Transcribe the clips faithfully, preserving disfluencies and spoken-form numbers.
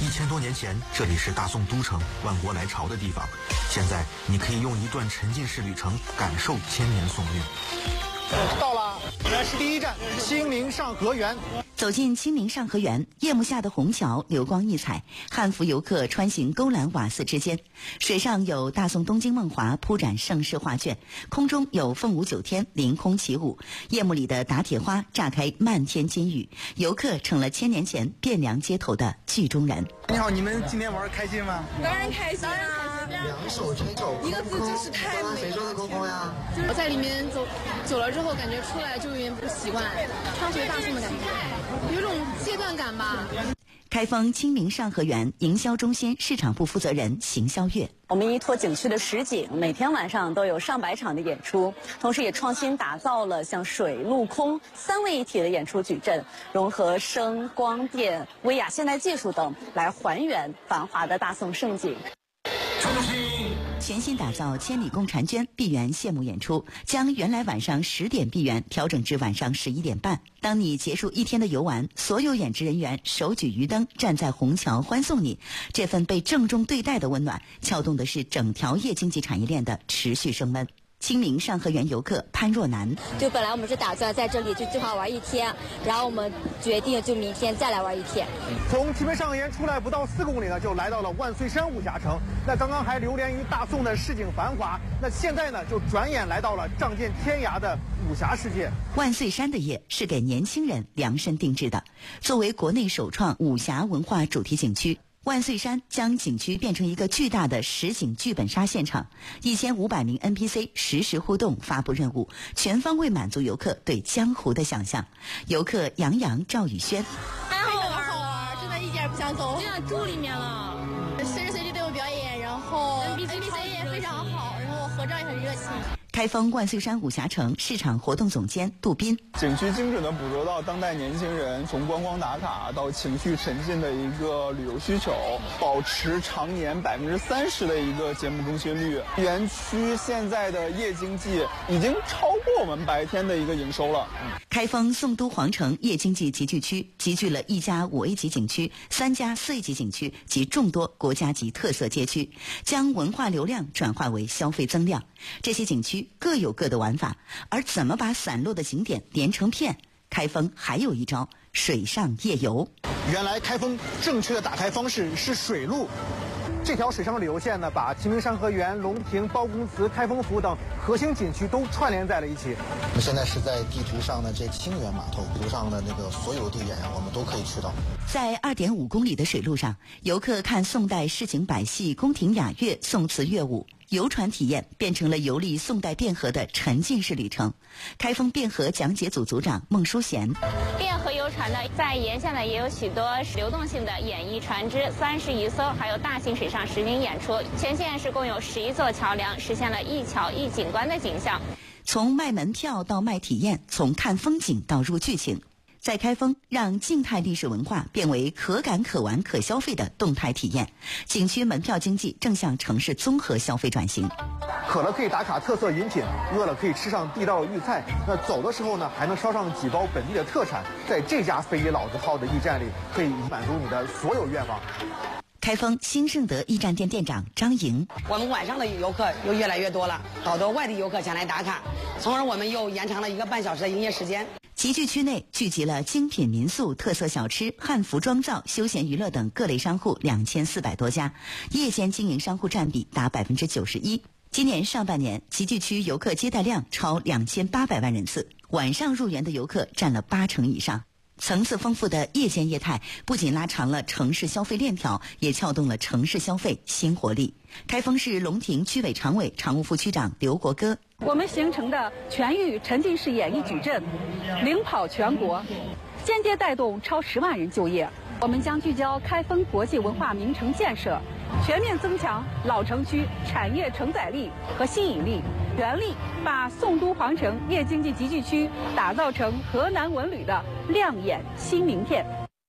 一千多年前，这里是大宋都城、万国来朝的地方。现在，你可以用一段沉浸式旅程感受千年宋韵。 到了，这是第一站清明上河园。 走进清明上河园，夜幕下的虹桥流光溢彩，汉服游客穿行勾栏瓦肆之间，水上有大宋东京梦华铺展盛世画卷，空中有凤舞九天凌空起舞，夜幕里的打铁花炸开漫天金雨，游客成了千年前汴梁街头的剧中人。 你好，你们今天玩开心吗？ 当然开心啊！ 两手吹走， 一个字就是太美了。 谁说的空空呀？ 我在里面走久了之后，感觉出来就有点不习惯，穿回大宋的感觉，有种阶段感吧。 开封清明上河园营销中心市场部负责人邢霄月： 我们依托景区的实景，每天晚上都有上百场的演出，同时也创新打造了像水陆空三位一体的演出矩阵，融合声光电、威亚现代技术等，来还原繁华的大宋盛景。 全新打造千里共婵娟闭园谢幕演出，将原来晚上十点闭园调整至晚上十一点半。当你结束一天的游玩，所有演职人员手举鱼灯站在虹桥欢送你，这份被郑重对待的温暖，撬动的是整条夜经济产业链的持续升温。清明上河园游客潘若楠： 就本来我们是打算在这里就计划玩一天，然后我们决定就明天再来玩一天。 从清明上河园出来不到四公里呢，就来到了万岁山武侠城。那刚刚还流连于大宋的市井繁华，那现在呢，就转眼来到了仗剑天涯的武侠世界。 万岁山的夜是给年轻人量身定制的，作为国内首创武侠文化主题景区。万岁山将景区变成一个巨大的实景剧本杀现场，一千五百名 N P C 实时互动发布任务，全方位满足游客对江湖的想象。游客杨洋、赵宇轩： 太好玩好玩，真的一点不想走， 就想住里面了。 随时随地都有表演，然后 N P C 也非常好，然后合照也很热情。 开封万岁山武侠城市场活动总监杜斌： 景区精准地捕捉到当代年轻人从观光打卡到情绪沉浸的一个旅游需求，保持常年百分之三十的一个节目更新率。园区现在的夜经济已经超过我们白天的一个营收了。 开封宋都皇城夜经济集聚区集聚了一家五 A 级景区、三家四 A 级景区及众多国家级特色街区，将文化流量转化为消费增量。这些景区各有各的玩法，而怎么把散落的景点连成片？开封还有一招：水上夜游。 原来开封正确的打开方式是水路。这条水上旅游线呢，把清明上河园、龙亭、包公祠、开封府等核心景区都串联在了一起。 我们现在是在地图上的这清源码头图上的那个所有地点，我们都可以去到。 在 二点五公里的水路上，游客看宋代市井百戏、宫廷雅乐、宋词乐舞。游船体验变成了游历宋代汴河的沉浸式旅程。开封汴河讲解组组长孟淑贤： 汴河游船呢，在沿线呢也有许多流动性的演艺船只，三十余艘，还有大型水上实景演出。全线是共有十一座桥梁，实现了一桥一景观的景象。 从卖门票到卖体验，从看风景到入剧情。在开封，让静态历史文化变为可感可玩可消费的动态体验。景区门票经济正向城市综合消费转型。 渴了可以打卡特色饮品，饿了可以吃上地道的豫菜。那走的时候呢，还能捎上几包本地的特产。在这家非遗老字号的驿站里，可以满足你的所有愿望。 开封新盛德驿站店店长张莹： 我们晚上的游客又越来越多了，好多外地游客前来打卡，从而我们又延长了一个半小时的营业时间。 集聚区内聚集了精品民宿、特色小吃、汉服妆造、休闲娱乐等各类商户两千四百多家，夜间经营商户占比达百分之九十一。今年上半年，集聚区游客接待量超两千八百万人次，晚上入园的游客占了八成以上。层次丰富的夜间业态不仅拉长了城市消费链条，也撬动了城市消费新活力。开封市龙亭区委常委、常务副区长刘国歌： 我们形成的全域沉浸式演艺矩阵领跑全国，间接带动超十万人就业。我们将聚焦开封国际文化名城建设，全面增强老城区产业承载力和吸引力，全力把宋都皇城夜经济集聚区打造成河南文旅的亮眼新名片。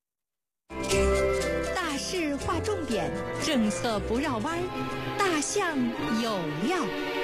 大事划重点，政策不绕弯，大象有料。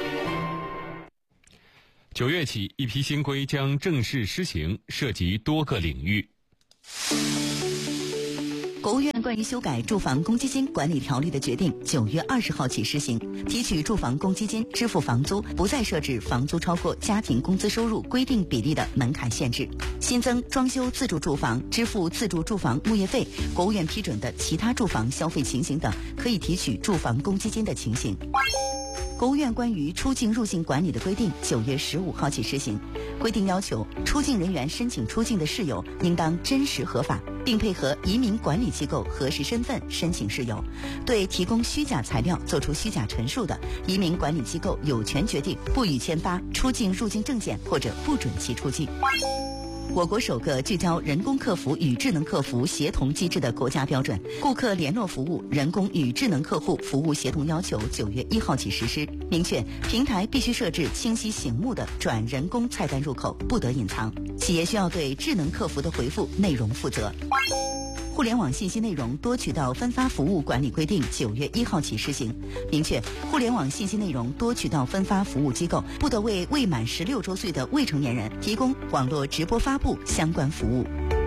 九月起，一批新规将正式施行，涉及多个领域。 国务院关于修改住房公积金管理条例的决定九月二十号起施行，提取住房公积金支付房租不再设置房租超过家庭工资收入规定比例的门槛限制，新增装修自住住房支付自住住房物业费、国务院批准的其他住房消费情形等可以提取住房公积金的情形。国务院关于出境入境管理的规定九月十五号起施行，规定要求出境人员申请出境的事由应当真实合法，并配合移民管理机构核实身份申请事由。对提供虚假材料作出虚假陈述的，移民管理机构有权决定不予签发出境入境证件或者不准其出境。我国首个聚焦人工客服与智能客服协同机制的国家标准《顾客联络服务人工与智能客户服务协同要求》九月一号起实施，明确平台必须设置清晰醒目的转人工菜单入口，不得隐藏。企业需要对智能客服的回复内容负责。互联网信息内容多渠道分发服务管理规定九月一号起施行，明确互联网信息内容多渠道分发服务机构不得为未满十六周岁的未成年人提供网络直播发布相关服务。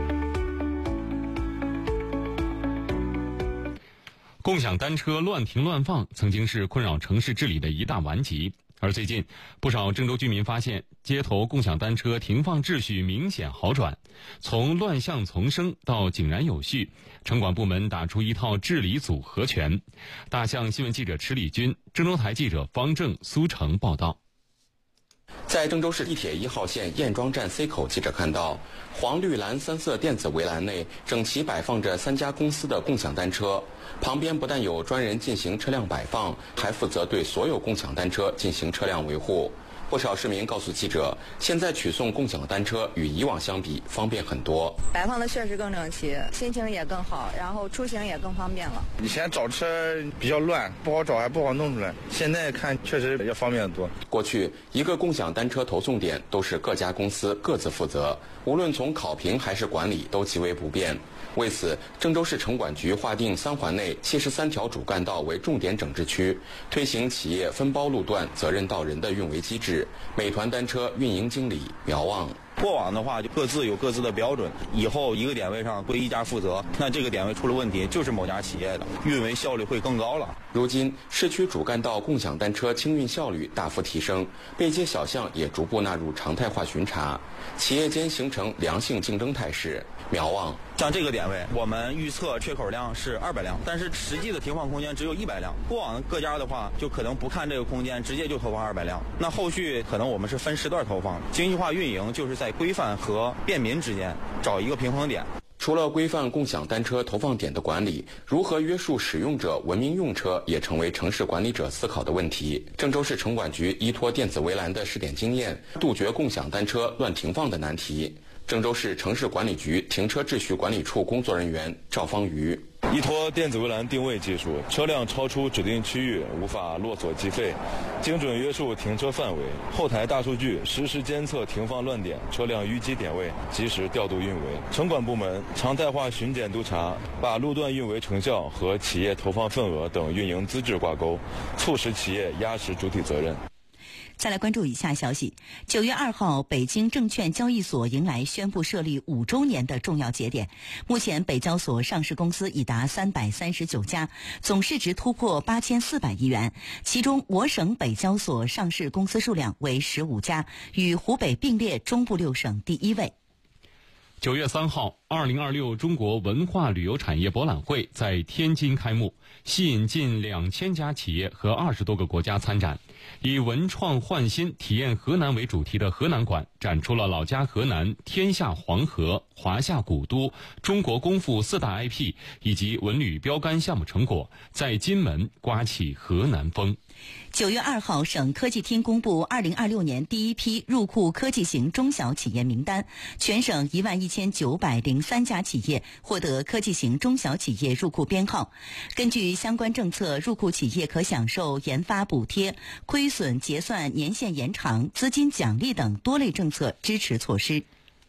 共享单车乱停乱放曾经是困扰城市治理的一大顽疾，而最近不少郑州居民发现街头共享单车停放秩序明显好转，从乱象丛生到井然有序，城管部门打出一套治理组合拳。大象新闻记者池礼军，郑州台记者方正、苏成报道。 在郑州市地铁一号线燕庄站 C 口，记者看到黄绿蓝三色电子围栏内整齐摆放着三家公司的共享单车，旁边不但有专人进行车辆摆放，还负责对所有共享单车进行车辆维护。不少市民告诉记者，现在取送共享单车与以往相比方便很多， 摆放的确实更整齐，心情也更好，然后出行也更方便了。 以前找车比较乱，不好找还不好弄出来，现在看确实要方便很多。 过去一个共享单车投送点都是各家公司各自负责，无论从考评还是管理都极为不便。为此，郑州市城管局划定三环内七十三条主干道为重点整治区，推行企业分包路段责任到人的运维机制。美团单车运营经理苗望， 过往的话就各自有各自的标准，以后一个点位上归一家负责，那这个点位出了问题就是某家企业的，运维效率会更高了。 如今市区主干道共享单车清运效率大幅提升，背街小巷也逐步纳入常态化巡查，企业间形成良性竞争态势。苗望， 像这个点位我们预测缺口量是二百辆，但是实际的停放空间只有一百辆，过往各家的话就可能不看这个空间，直接就投放二百辆，那后续可能我们是分时段投放，精细化运营就是在规范和便民之间找一个平衡点。 除了规范共享单车投放点的管理，如何约束使用者文明用车也成为城市管理者思考的问题。郑州市城管局依托电子围栏的试点经验，杜绝共享单车乱停放的难题。郑州市城市管理局停车秩序管理处工作人员赵方瑜， 依托电子围栏定位技术，车辆超出指定区域无法落锁计费，精准约束停车范围，后台大数据实时监测停放乱点、车辆淤积点位，及时调度运维。城管部门常态化巡检督查，把路段运维成效和企业投放份额等运营资质挂钩，促使企业压实主体责任。 再来关注以下消息。九月二号，北京证券交易所迎来宣布设立五周年的重要节点。目前，北交所上市公司已达三百三十九家，总市值突破八千四百亿元。其中，我省北交所上市公司数量为十五家，与湖北并列中部六省第一位。 九月三号，二零二六中国文化旅游产业博览会在天津开幕，吸引近两千家企业和二十多个国家参展。以文创焕新体验河南为主题的河南馆展出了老家河南、天下黄河、华夏古都、中国功夫四大 I P 以及文旅标杆项目成果，在金门刮起河南风。 九月二号，省科技厅公布二零二六年第一批入库科技型中小企业名单，全省一万一千九百零三家企业获得科技型中小企业入库编号。根据相关政策，入库企业可享受研发补贴、亏损结算年限延长、资金奖励等多类政策支持措施。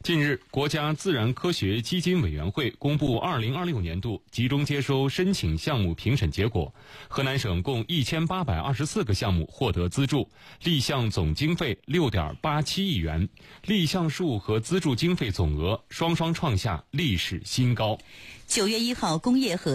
近日，国家自然科学基金委员会公布二零二六年度集中接收申请项目评审结果，河南省共一千八百二十四个项目获得资助，立项总经费六点八七亿元，立项数和资助经费总额双双创下历史新高。 九月一号，工业和